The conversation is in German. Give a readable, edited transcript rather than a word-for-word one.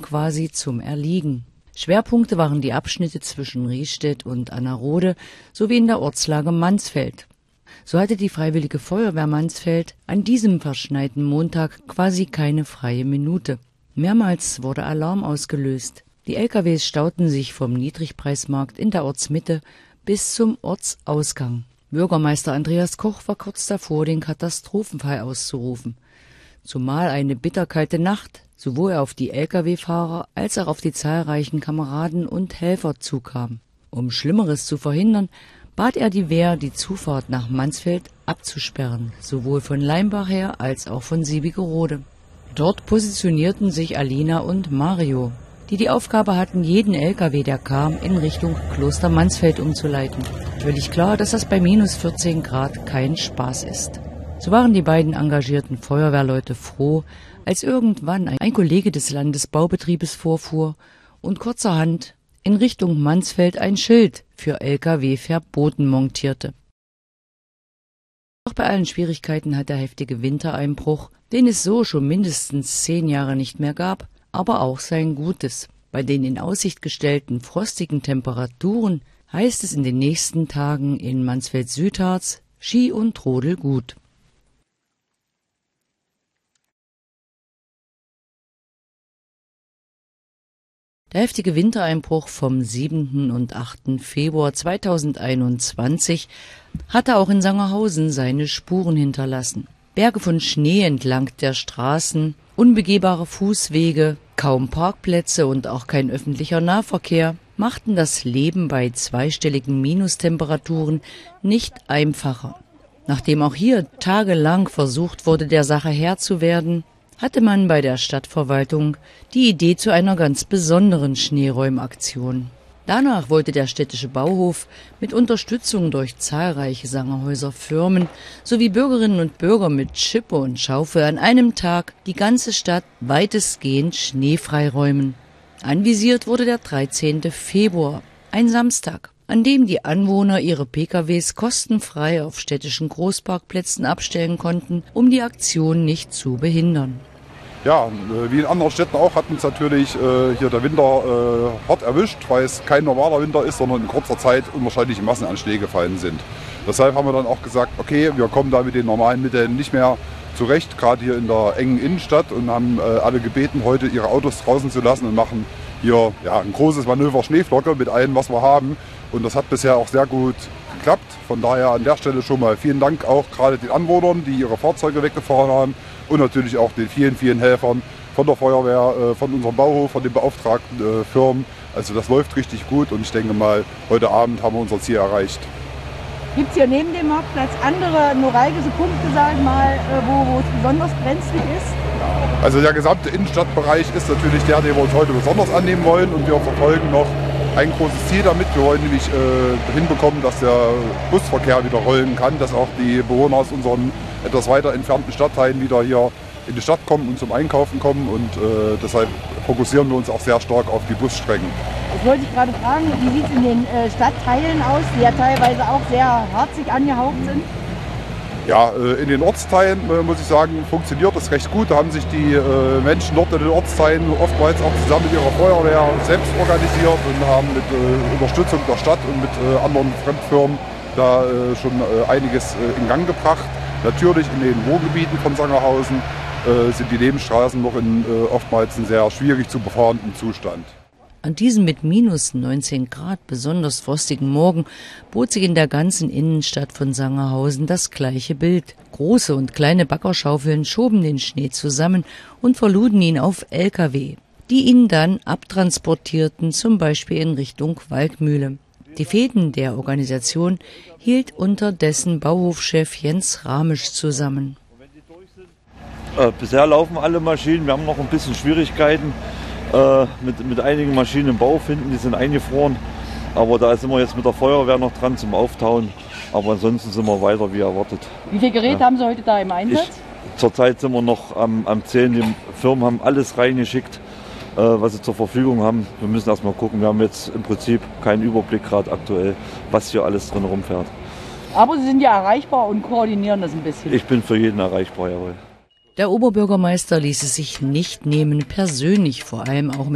quasi zum Erliegen. Schwerpunkte waren die Abschnitte zwischen Riestedt und Annerode sowie in der Ortslage Mansfeld. So hatte die Freiwillige Feuerwehr Mansfeld an diesem verschneiten Montag quasi keine freie Minute. Mehrmals wurde Alarm ausgelöst. Die LKWs stauten sich vom Niedrigpreismarkt in der Ortsmitte bis zum Ortsausgang. Bürgermeister Andreas Koch war kurz davor, den Katastrophenfall auszurufen. Zumal eine bitterkalte Nacht sowohl auf die Lkw-Fahrer als auch auf die zahlreichen Kameraden und Helfer zukam. Um Schlimmeres zu verhindern, bat er die Wehr, die Zufahrt nach Mansfeld abzusperren, sowohl von Leimbach her als auch von Siebigerode. Dort positionierten sich Alina und Mario, die Aufgabe hatten, jeden LKW, der kam, in Richtung Kloster Mansfeld umzuleiten. Völlig klar, dass das bei minus 14 Grad kein Spaß ist. So waren die beiden engagierten Feuerwehrleute froh, als irgendwann ein Kollege des Landesbaubetriebes vorfuhr und kurzerhand in Richtung Mansfeld ein Schild für LKW verboten montierte. Doch bei allen Schwierigkeiten hat der heftige Wintereinbruch, den es so schon mindestens 10 Jahre nicht mehr gab, aber auch sein Gutes. Bei den in Aussicht gestellten frostigen Temperaturen heißt es in den nächsten Tagen in Mansfeld-Südharz Ski und Trodel gut. Der heftige Wintereinbruch vom 7. und 8. Februar 2021 hatte auch in Sangerhausen seine Spuren hinterlassen. Berge von Schnee entlang der Straßen, unbegehbare Fußwege, kaum Parkplätze und auch kein öffentlicher Nahverkehr machten das Leben bei zweistelligen Minustemperaturen nicht einfacher. Nachdem auch hier tagelang versucht wurde, der Sache Herr zu werden, hatte man bei der Stadtverwaltung die Idee zu einer ganz besonderen Schneeräumaktion. Danach wollte der städtische Bauhof mit Unterstützung durch zahlreiche Sangerhäuser Firmen sowie Bürgerinnen und Bürger mit Schippe und Schaufel an einem Tag die ganze Stadt weitestgehend schneefrei räumen. Anvisiert wurde der 13. Februar, ein Samstag, an dem die Anwohner ihre PKWs kostenfrei auf städtischen Großparkplätzen abstellen konnten, um die Aktion nicht zu behindern. Ja, wie in anderen Städten auch hat uns natürlich hier der Winter hart erwischt, weil es kein normaler Winter ist, sondern in kurzer Zeit unwahrscheinliche Massen an Schnee gefallen sind. Deshalb haben wir dann auch gesagt, okay, wir kommen da mit den normalen Mitteln nicht mehr zurecht, gerade hier in der engen Innenstadt, und haben alle gebeten, heute ihre Autos draußen zu lassen und machen hier ein großes Manöver Schneeflocke mit allem, was wir haben. Und das hat bisher auch sehr gut geklappt. Von daher an der Stelle schon mal vielen Dank auch gerade den Anwohnern, die ihre Fahrzeuge weggefahren haben, und natürlich auch den vielen, vielen Helfern von der Feuerwehr, von unserem Bauhof, von den beauftragten Firmen. Also das läuft richtig gut, und ich denke mal, heute Abend haben wir unser Ziel erreicht. Gibt es hier neben dem Marktplatz andere neuralgische Punkte, sag ich mal, wo es besonders brenzlig ist? Also der gesamte Innenstadtbereich ist natürlich der, den wir uns heute besonders annehmen wollen, und wir verfolgen noch ein großes Ziel damit. Wir wollen nämlich hinbekommen, dass der Busverkehr wieder rollen kann, dass auch die Bewohner aus unseren etwas weiter entfernten Stadtteilen wieder hier in die Stadt kommen und zum Einkaufen kommen, und deshalb fokussieren wir uns auch sehr stark auf die Busstrecken. Das wollte ich gerade fragen, wie sieht es in den Stadtteilen aus, die ja teilweise auch sehr harzig angehaucht sind? Ja, in den Ortsteilen, muss ich sagen, funktioniert das recht gut. Da haben sich die Menschen dort in den Ortsteilen oftmals auch zusammen mit ihrer Feuerwehr selbst organisiert und haben mit Unterstützung der Stadt und mit anderen Fremdfirmen da schon einiges in Gang gebracht. Natürlich in den Wohngebieten von Sangerhausen sind die Nebenstraßen noch in oftmals einem sehr schwierig zu befahrenden Zustand. An diesem mit minus 19 Grad besonders frostigen Morgen bot sich in der ganzen Innenstadt von Sangerhausen das gleiche Bild. Große und kleine Baggerschaufeln schoben den Schnee zusammen und verluden ihn auf Lkw, die ihn dann abtransportierten, zum Beispiel in Richtung Walkmühle. Die Fäden der Organisation hielt unterdessen Bauhofchef Jens Ramisch zusammen. Bisher laufen alle Maschinen, wir haben noch ein bisschen Schwierigkeiten mit einigen Maschinen im Bau finden, die sind eingefroren. Aber da sind wir jetzt mit der Feuerwehr noch dran zum Auftauen. Aber ansonsten sind wir weiter wie erwartet. Wie viele Geräte haben Sie heute da im Einsatz? Zurzeit sind wir noch am Zählen. Die Firmen haben alles reingeschickt, was sie zur Verfügung haben. Wir müssen erst mal gucken. Wir haben jetzt im Prinzip keinen Überblick gerade aktuell, was hier alles drin rumfährt. Aber Sie sind ja erreichbar und koordinieren das ein bisschen. Ich bin für jeden erreichbar, jawohl. Der Oberbürgermeister ließ es sich nicht nehmen, persönlich vor allem auch